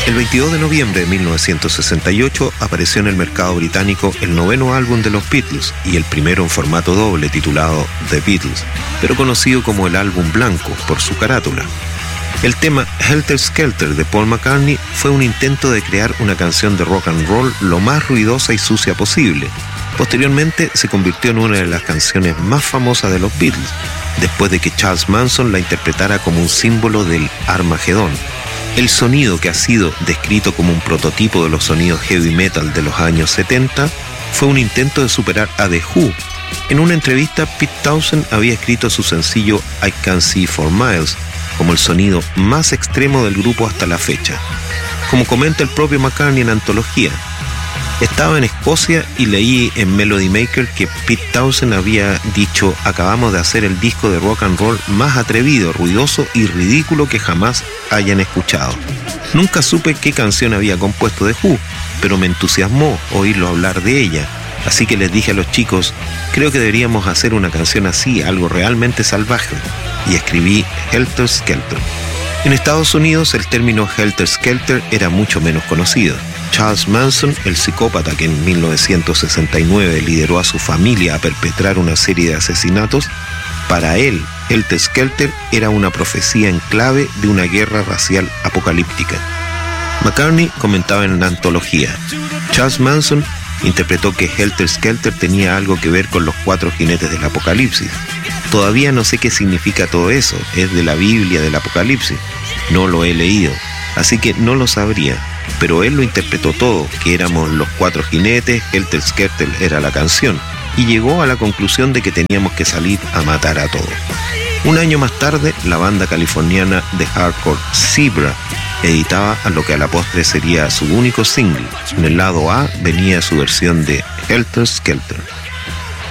El 22 de noviembre de 1968 apareció en el mercado británico el 9º álbum de los Beatles y el primero en formato doble titulado The Beatles, pero conocido como el álbum blanco por su carátula. El tema Helter Skelter de Paul McCartney fue un intento de crear una canción de rock and roll lo más ruidosa y sucia posible. Posteriormente se convirtió en una de las canciones más famosas de los Beatles, después de que Charles Manson la interpretara como un símbolo del Armagedón. El sonido, que ha sido descrito como un prototipo de los sonidos heavy metal de los años 70, fue un intento de superar a The Who. En una entrevista, Pete Townshend había escrito su sencillo I Can See 4 Miles como el sonido más extremo del grupo hasta la fecha. Como comenta el propio McCartney en Antología, estaba en Escocia y leí en Melody Maker que Pete Townshend había dicho: acabamos de hacer el disco de rock and roll más atrevido, ruidoso y ridículo que jamás hayan escuchado. Nunca supe qué canción había compuesto The Who, pero me entusiasmó oírlo hablar de ella. Así que les dije a los chicos, creo que deberíamos hacer una canción así, algo realmente salvaje. Y escribí Helter Skelter. En Estados Unidos el término Helter Skelter era mucho menos conocido. Charles Manson, el psicópata que en 1969 lideró a su familia a perpetrar una serie de asesinatos, para él, Helter Skelter era una profecía en clave de una guerra racial apocalíptica. McCartney comentaba en la antología: Charles Manson interpretó que Helter Skelter tenía algo que ver con los 4 jinetes del apocalipsis. Todavía no sé qué significa todo eso, es de la Biblia del Apocalipsis. No lo he leído, así que no lo sabría. Pero él lo interpretó todo, que éramos los 4 jinetes, Helter Skelter era la canción, y llegó a la conclusión de que teníamos que salir a matar a todos. Un año más tarde, la banda californiana de hardcore Zebra editaba a lo que a la postre sería su único single. En el lado A venía su versión de Helter Skelter.